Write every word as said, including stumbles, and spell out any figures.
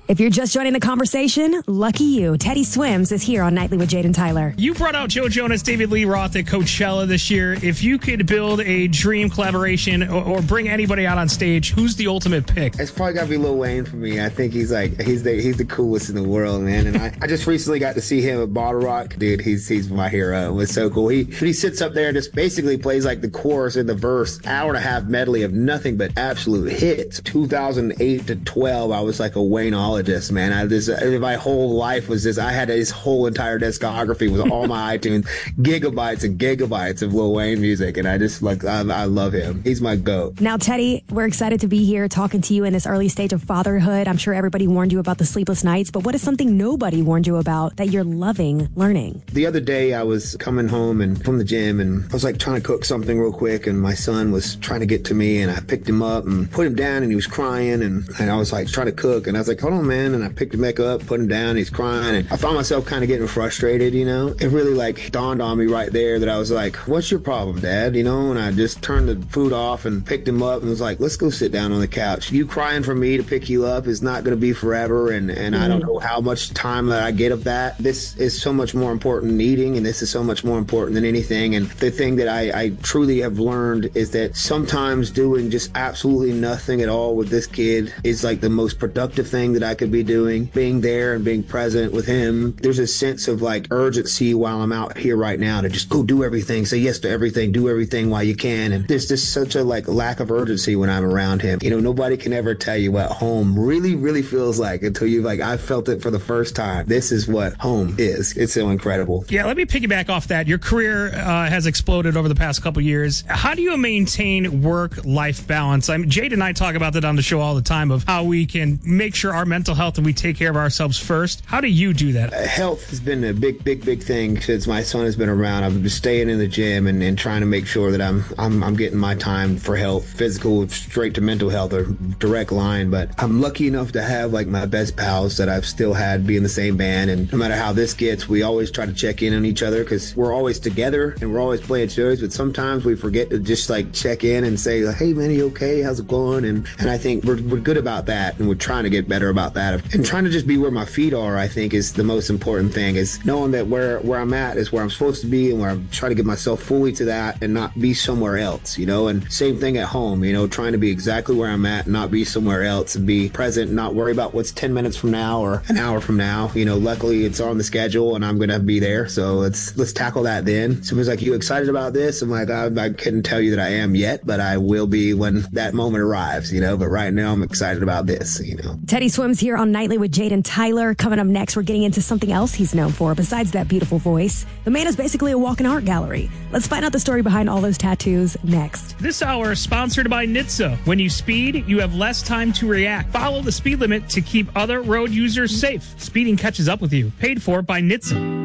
If you're just joining the conversation, lucky you. Teddy Swims is here on Nightly with Jade and Tyler. You brought out Joe Jonas, David Lee Roth at Coachella this year. If you could build a dream collaboration or, or bring anybody out on stage, who's the ultimate pick? It's probably got to be Lil Wayne for me. I think he's like, he's the he's the coolest in the world, man. And I, I just recently got to see him at Bottle Rock. Dude, he's he's my hero. It was so cool. He, he sits up there and just basically plays like the chorus and the verse, hour and a half medley of nothing but absolute hits. two thousand eight to twelve, I was like a Wayneologist, man. I This, my whole life was this. I had his whole entire discography with all my iTunes, gigabytes and gigabytes of Lil Wayne music, and I just like I, I love him. He's my goat. Now, Teddy, we're excited to be here talking to you in this early stage of fatherhood. I'm sure everybody warned you about the sleepless nights, but what is something nobody warned you about that you're loving learning? The other day, I was coming home and from the gym, and I was like trying to cook something real quick, and my son was trying to get to me, and I picked him up and put him down, and he was crying, and, and I was like trying to cook, and I was like, hold on, man, and I picked him back up, put him down, he's crying, and I found myself kind of getting frustrated, you know? It really like dawned on me right there that I was like, what's your problem, Dad? You know, and I just turned the food off and picked him up and was like, let's go sit down on the couch. You crying for me to pick you up is not going to be forever, and, and mm-hmm. I don't know how much time that I get of that. This is so much more important than eating, and this is so much more important than anything, and the thing that I, I truly have learned is that sometimes doing just absolutely nothing at all with this kid is like the most productive thing that I could be doing. Being there and being present with him, there's a sense of like urgency while I'm out here right now to just go do everything, say yes to everything, do everything while you can. And there's just such a like lack of urgency when I'm around him. You know, nobody can ever tell you what home really, really feels like until you like, I felt it for the first time. This is what home is. It's so incredible. Yeah, let me piggyback off that. Your career uh, has exploded over the past couple years. How do you maintain work-life balance? I mean, Jade and I talk about that on the show all the time of how we can make sure our mental health and we take care of ourselves first. How do you do that? Uh, health has been a big, big, big thing since my son has been around. I've been staying in the gym and, and trying to make sure that I'm, I'm I'm getting my time for health, physical, straight to mental health, a direct line. But I'm lucky enough to have like my best pals that I've still had be in the same band. And no matter how this gets, we always try to check in on each other because we're always together and we're always playing shows. But sometimes we forget to just like check in and say, hey man, are you okay? How's it going? And and I think we're we're good about that, and we're trying to get better about that. And trying to just be where my feet are, I think, is the most important thing. Is knowing that where where I'm at is where I'm supposed to be, and where I'm trying to get myself fully to that, and not be somewhere else. You know, and same thing at home. You know, trying to be exactly where I'm at, and not be somewhere else, and be present, and not worry about what's ten minutes from now or an hour from now. You know, luckily it's on the schedule, and I'm gonna be there. So let's let's tackle that then. Someone's like, "You excited about this?" I'm like, I, I couldn't tell you that I am yet, but I will be when that moment arrives. You know, but right now I'm excited about this. You know, Teddy Swims here on Nightly with Jade and Tyler. Coming up next, we're getting into something else he's known for besides that beautiful voice. The man is basically a walking art gallery. Let's find out the story behind all those tattoos next. This hour is sponsored by N H T S A. When you speed, you have less time to react. Follow the speed limit to keep other road users safe. Speeding catches up with you. Paid for by N H T S A.